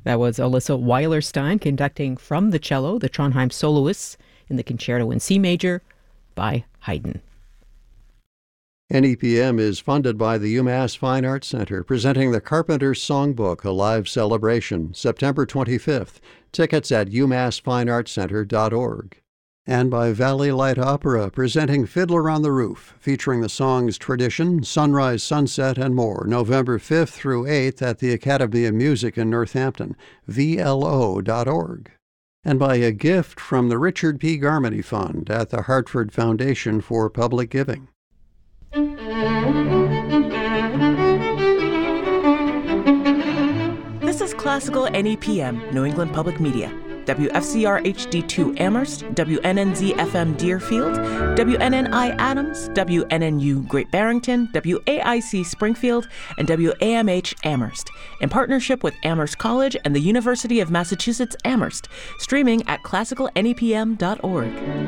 That was Alyssa Weilerstein conducting from the cello, the Trondheim Soloists in the Concerto in C Major by Haydn. NEPM is funded by the UMass Fine Arts Center, presenting the Carpenter's Songbook, a live celebration, September 25th. Tickets at umassfineartscenter.org. And by Valley Light Opera, presenting Fiddler on the Roof, featuring the songs Tradition, Sunrise, Sunset, and more, November 5th through 8th at the Academy of Music in Northampton, vlo.org. And by a gift from the Richard P. Garmany Fund at the Hartford Foundation for Public Giving. This is Classical NEPM, New England Public Media. WFCR HD2 Amherst, WNNZ FM Deerfield, WNNI Adams, WNNU Great Barrington, WAIC Springfield, and WAMH Amherst, in partnership with Amherst College and the University of Massachusetts Amherst, streaming at classicalnepm.org.